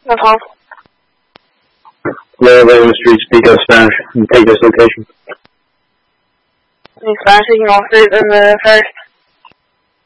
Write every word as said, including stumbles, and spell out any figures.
No problem. Lower Raven Street, speak up Spanish, and take this location. Speak Spanish, you can offer it in the first.